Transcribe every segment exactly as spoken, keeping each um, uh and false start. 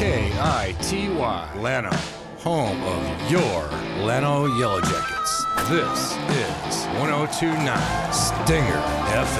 K I T Y, Llano, home of your Llano Yellow Jackets. This is one oh two point nine Stinger F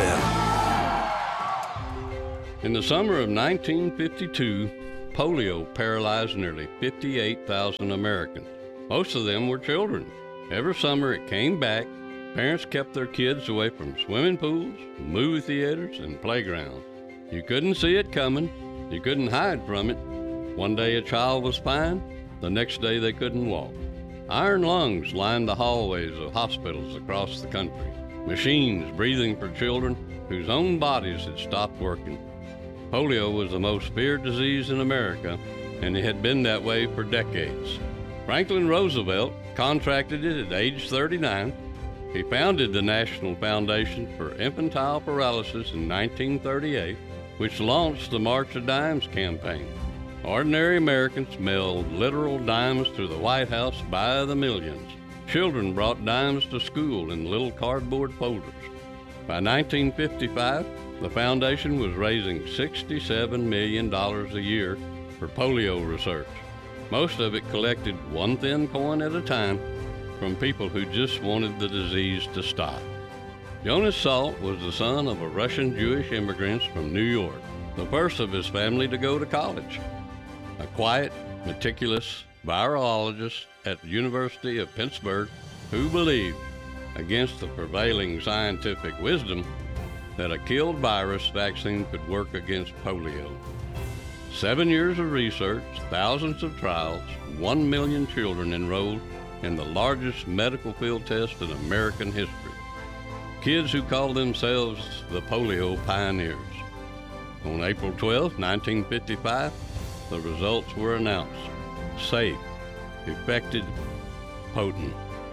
M. In the summer of nineteen fifty-two, polio paralyzed nearly fifty-eight thousand Americans. Most of them were children. Every summer it came back. Parents kept their kids away from swimming pools, movie theaters, and playgrounds. You couldn't see it coming. You couldn't hide from it. One day a child was fine. The next day they couldn't walk. Iron lungs lined the hallways of hospitals across the country. Machines breathing for children whose own bodies had stopped working. Polio was the most feared disease in America, and it had been that way for decades. Franklin Roosevelt contracted it at age thirty-nine. He founded the National Foundation for Infantile Paralysis in nineteen thirty-eight, which launched the March of Dimes campaign. Ordinary Americans mailed literal dimes to the White House by the millions. Children brought dimes to school in little cardboard folders. By nineteen fifty-five, the foundation was raising sixty-seven million dollars a year for polio research. Most of it collected one thin coin at a time from people who just wanted the disease to stop. Jonas Salk was the son of a Russian Jewish immigrant from New York, the first of his family to go to college. A quiet, meticulous virologist at the University of Pittsburgh who believed, against the prevailing scientific wisdom, that a killed virus vaccine could work against polio. Seven years of research, thousands of trials, one million children enrolled in the largest medical field test in American history. Kids who called themselves the polio pioneers. On April twelfth, nineteen fifty-five, the results were announced. Safe, effective, potent.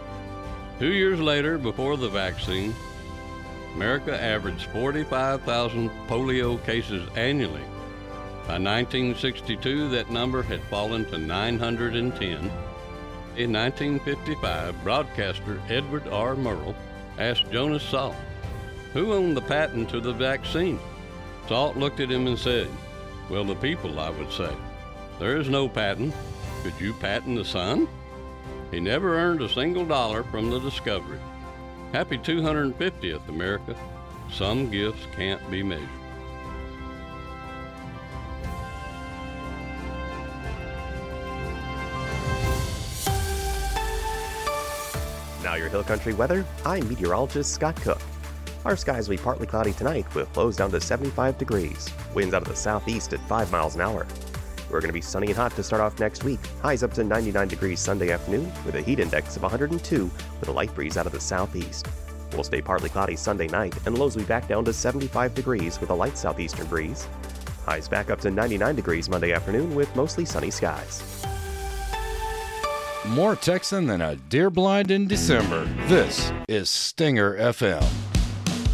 Two years later, before the vaccine, America averaged forty-five thousand polio cases annually. By nineteen sixty-two, that number had fallen to nine hundred ten. In nineteen fifty-five, broadcaster Edward R. Murrell asked Jonas Salk, who owned the patent to the vaccine? Salk looked at him and said, well, the people, I would say. There is no patent. Could you patent the sun? He never earned a single dollar from the discovery. Happy two hundred fiftieth, America. Some gifts can't be measured. Now your Hill Country weather, I'm meteorologist Scott Cook. Our skies will be partly cloudy tonight with lows down to seventy-five degrees. Winds out of the southeast at five miles an hour. We're going to be sunny and hot to start off next week. Highs up to ninety-nine degrees Sunday afternoon with a heat index of one hundred two with a light breeze out of the southeast. We'll stay partly cloudy Sunday night and lows will be back down to seventy-five degrees with a light southeastern breeze. Highs back up to ninety-nine degrees Monday afternoon with mostly sunny skies. More Texan than a deer blind in December. This is Stinger F M.